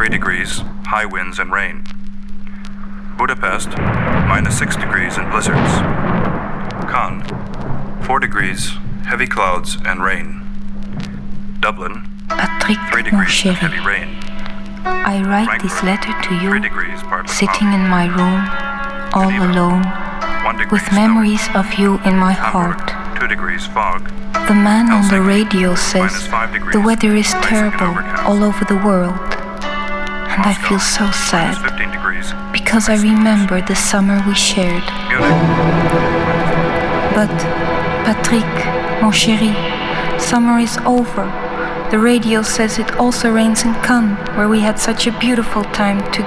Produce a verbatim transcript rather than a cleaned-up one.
three degrees, high winds and rain. Budapest, minus six degrees and blizzards. Cannes, four degrees, heavy clouds and rain. Dublin, Patrick, three mon degrees, chéri, heavy rain. I write Frankfurt, this letter to you, three degrees, partly sitting cloudy. in my room, all Geneva, alone, one degree, with snow. memories of you in my Hamburg, heart. two degrees, fog. The man on the Helsinki, radio says minus five degrees, the weather is icing and terrible overcast. all over the world. And I Moscow, feel so minus sad fifteen degrees, because I remember the summer we shared. Munich, But, Patrick, mon chéri, summer is over. The radio says it also rains in Cannes, where we had such a beautiful time together.